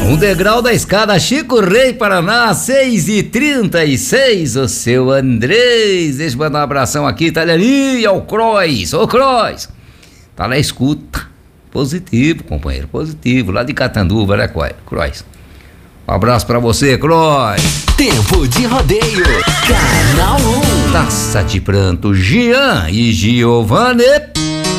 Um degrau da escada Chico Rei, Paraná, 6h36, o seu Andrés. Deixa eu mandar um abração aqui, tá ali, ao Crois. Ô Crois, tá na escuta. Positivo, companheiro, positivo, lá de Catanduva, né, Crois? Um abraço pra você, Crois. Tempo de rodeio, Canal 1. Taça de pranto, Jean e Giovanni.